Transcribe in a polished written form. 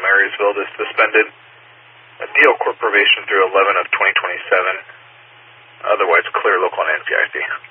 Marysville is suspended. DL Corp probation through 11 of 2027. Otherwise, clear local on NCIC.